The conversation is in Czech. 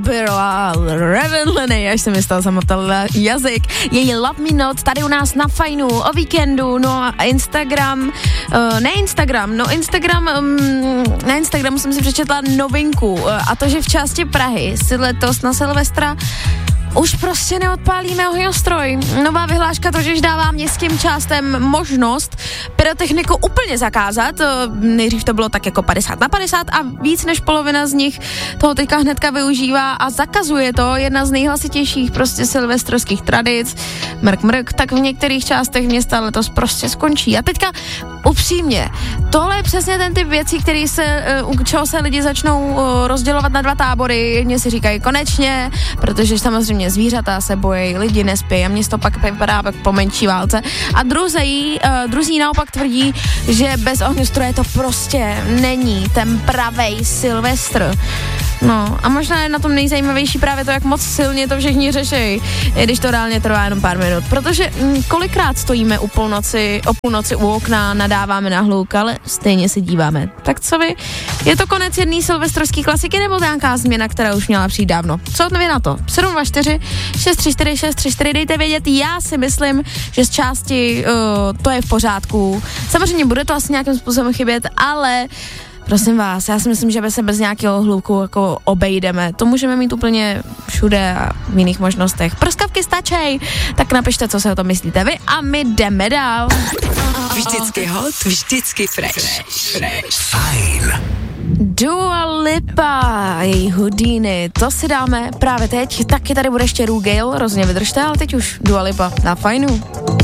Byla Raven, až se mi stala zamotal jazyk. Její Love Me Not tady u nás na Fajnu o víkendu, no a Instagram, na Instagramu jsem si přečetla novinku a to, že v části Prahy si letos na Silvestra už prostě neodpálíme ohňostroj. Nová vyhláška totiž dává městským částem možnost pyrotechniku úplně zakázat. Nejdřív to bylo tak jako 50/50 a víc než polovina z nich toho teďka hnedka využívá a zakazuje to. Jedna z nejhlasitějších prostě silvestrovských tradic. Mrk, tak v některých částech města letos prostě skončí. A teďka upřímně, tohle je přesně ten typ věcí, u čeho se lidi začnou rozdělovat na dva tábory. Jedni si říkají konečně, protože samozřejmě zvířata se bojí, lidi nespí a město pak vypadá po menší válce. A druzí naopak tvrdí, že bez ohňostroje to prostě není ten pravej Silvestr. No a možná je na tom nejzajímavější právě to, jak moc silně to všichni řeší, i když to reálně trvá jenom pár minut. Protože kolikrát stojíme o půlnoci u okna, nadáváme na hluk, ale stejně se díváme. Tak co vy? Je to konec jedné silvestrovské klasiky nebo nějaká změna, která už měla přijít dávno? Co vy na to? 724 634 634, dejte vědět. Já si myslím, že z části to je v pořádku. Samozřejmě bude to asi nějakým způsobem chybět, ale prosím vás, já si myslím, že se bez nějakého hluku jako obejdeme. To můžeme mít úplně všude a v jiných možnostech. Prskavky stačej, tak napište, co si o tom myslíte vy a my jdeme dál. Vždycky hot, vždycky fresh. Fajn. Dua Lipa, její Houdini, to si dáme právě teď. Taky tady bude ještě Rugale, rozhodně vydržte, ale teď už Dua Lipa na Fajnu.